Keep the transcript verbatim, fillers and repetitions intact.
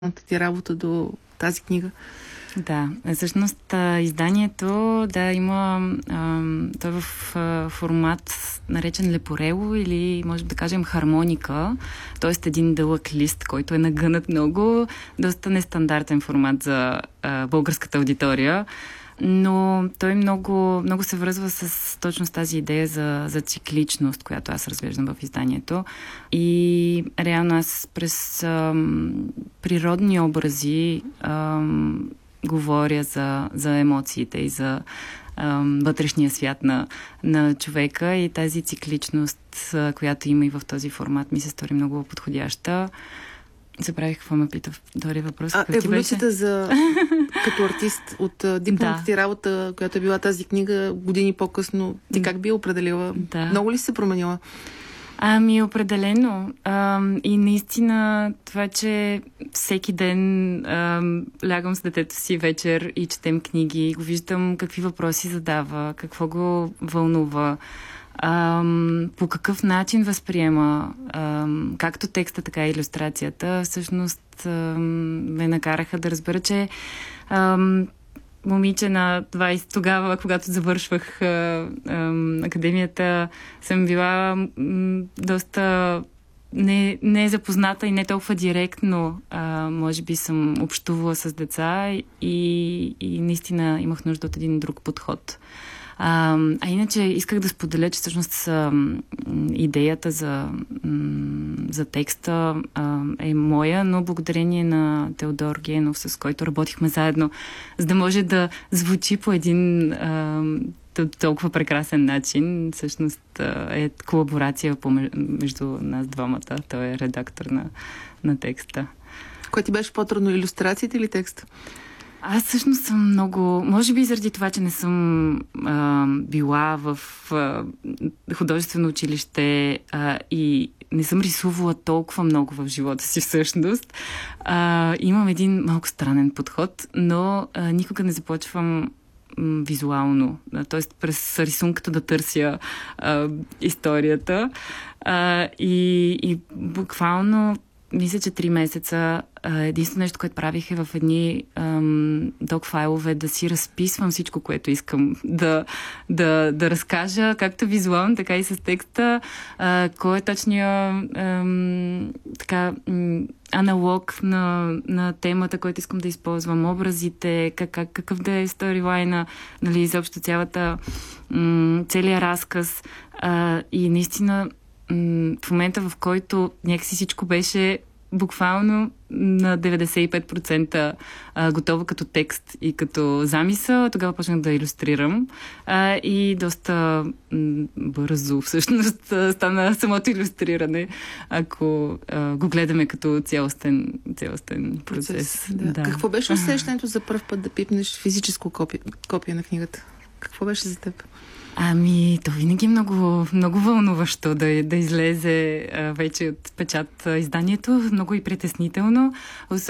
ти работа до тази книга? Да, всъщност изданието да има той е в формат наречен лепорело или може да кажем хармоника, т.е. един дълъг лист, който е нагънат много, доста нестандартен формат за а, българската аудитория, но той много, много се връзва с точно с тази идея за, за цикличност, която аз разглеждам в изданието. И реално аз през ам, природни образи ам, говоря за, за емоциите и за ам, вътрешния свят на, на човека и тази цикличност, а, която има и в този формат, ми се стори много подходяща. Забравих какво ме пита втори въпрос. А, еволюцията за като артист от дипломната ти работа, която е била тази книга години по-късно, ти как би я определила? Да. Много ли се променила? Ами, определено. А, и наистина това, че всеки ден а, лягам с детето си вечер и четем книги, го виждам какви въпроси задава, какво го вълнува, а, по какъв начин възприема а, както текста, така и илюстрацията, всъщност а, ме накараха да разбера, че а, момиче на двайсет тогава, когато завършвах а, а, академията, съм била м, доста не, не запозната и не толкова директно. А, може би съм общувала с деца и, и наистина имах нужда от един друг подход. А, а иначе исках да споделя, че всъщност а, идеята за, м, за текста а, е моя, но благодарение на Теодор Генов, с който работихме заедно, за да може да звучи по един а, толкова прекрасен начин. Всъщност а, е колаборация между нас двамата. Той е редактор на, на текста. Кое ти беше по-трудно, илюстрациите или текста? Аз всъщност съм много... Може би заради това, че не съм а, била в а, художествено училище а, и не съм рисувала толкова много в живота си всъщност. А, имам един малко странен подход, но а, никога не започвам м, визуално. Тоест през рисунката да търся а, историята. А, и, и буквално мисля, че три месеца единствено нещо, което правих е в едни ам, док файлове да си разписвам всичко, което искам да, да, да разкажа, както визуално, така и с текста. А, кой е точния ам, така, м, аналог на, на темата, който искам да използвам, образите, как, как, какъв да е сторилайна, нали, изобщо цялата м, целият разказ. А, и наистина в момента, в който някакси всичко беше буквално на деветдесет и пет процента а, готово като текст и като замисъл, тогава почнах да илюстрирам а, и доста м- бързо всъщност стана самото илюстриране, ако а, го гледаме като цялостен, цялостен процес. процес да. Да. Какво беше усещането за пръв път да пипнеш физическо копие, копие на книгата? Какво беше за теб? Ами, то винаги е много, много вълнуващо да, да излезе а, вече от печат а, изданието. Много и притеснително.